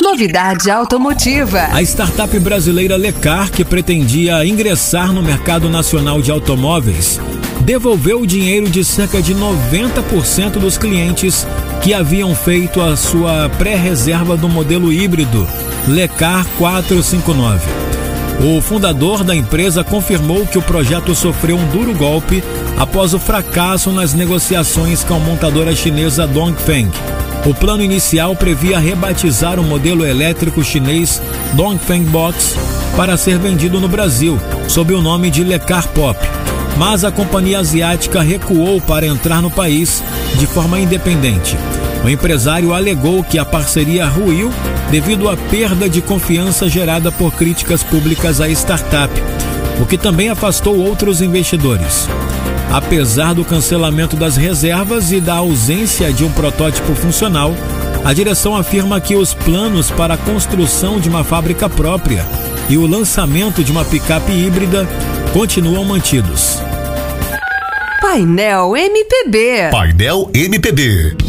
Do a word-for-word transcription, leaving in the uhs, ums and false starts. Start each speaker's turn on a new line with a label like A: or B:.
A: Novidade automotiva.
B: A startup brasileira Lecar, que pretendia ingressar no mercado nacional de automóveis, devolveu o dinheiro de cerca de noventa por cento dos clientes que haviam feito a sua pré-reserva do modelo híbrido Lecar quatrocentos e cinquenta e nove. O fundador da empresa confirmou que o projeto sofreu um duro golpe após o fracasso nas negociações com a montadora chinesa Dongfeng. O plano inicial previa rebatizar o modelo elétrico chinês Dongfeng Box para ser vendido no Brasil, sob o nome de Lecar Pop. Mas a companhia asiática recuou para entrar no país de forma independente. O empresário alegou que a parceria ruiu devido à perda de confiança gerada por críticas públicas à startup, o que também afastou outros investidores. Apesar do cancelamento das reservas e da ausência de um protótipo funcional, a direção afirma que os planos para a construção de uma fábrica própria e o lançamento de uma picape híbrida continuam mantidos.
A: Painel M P B.
C: Painel M P B.